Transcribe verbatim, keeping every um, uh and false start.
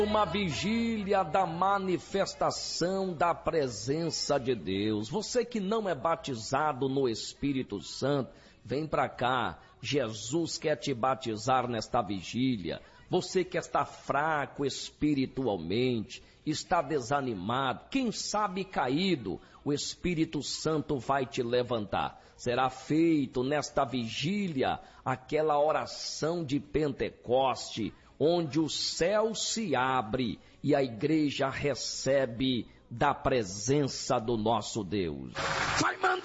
Uma vigília da manifestação da presença de Deus. Você que não é batizado no Espírito Santo, vem para cá. Jesus quer te batizar nesta vigília. Você que está fraco espiritualmente, está desanimado, quem sabe caído, o Espírito Santo vai te levantar. Será feito nesta vigília aquela oração de Pentecoste, onde o céu se abre e a igreja recebe da presença do nosso Deus. Vai mandar!